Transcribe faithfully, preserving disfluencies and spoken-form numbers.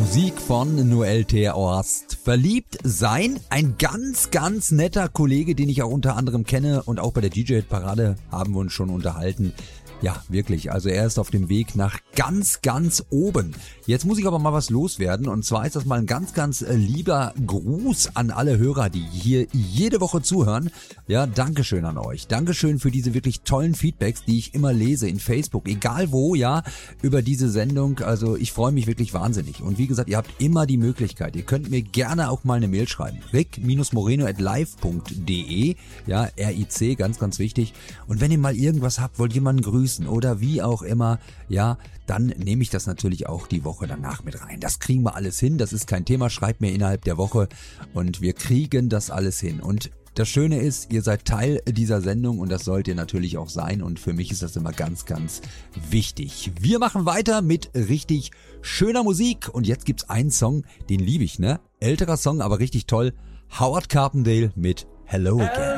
Musik von Noel Ter Horst. Verliebt sein, ein ganz, ganz netter Kollege, den ich auch unter anderem kenne und auch bei der D J-Parade haben wir uns schon unterhalten. Ja, wirklich. Also er ist auf dem Weg nach ganz, ganz oben. Jetzt muss ich aber mal was loswerden. Und zwar ist das mal ein ganz, ganz äh, lieber Gruß an alle Hörer, die hier jede Woche zuhören. Ja, Dankeschön an euch. Dankeschön für diese wirklich tollen Feedbacks, die ich immer lese in Facebook. Egal wo, ja, über diese Sendung. Also ich freue mich wirklich wahnsinnig. Und wie gesagt, ihr habt immer die Möglichkeit. Ihr könnt mir gerne auch mal eine Mail schreiben. rick-moreno at live punkt de. Ja, R I C, ganz, ganz wichtig. Und wenn ihr mal irgendwas habt, wollt jemanden grüßen oder wie auch immer, ja, dann nehme ich das natürlich auch die Woche danach mit rein. Das kriegen wir alles hin, das ist kein Thema, schreibt mir innerhalb der Woche und wir kriegen das alles hin. Und das Schöne ist, ihr seid Teil dieser Sendung und das sollt ihr natürlich auch sein und für mich ist das immer ganz, ganz wichtig. Wir machen weiter mit richtig schöner Musik und jetzt gibt's einen Song, den liebe ich, ne? Älterer Song, aber richtig toll. Howard Carpendale mit Hello Again.